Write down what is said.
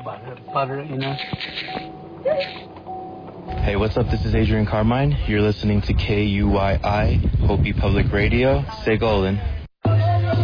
butter, you know. Hey, what's up? This is Adrian Carmine. You're listening to KUYI, Hopi Public Radio. Stay golden.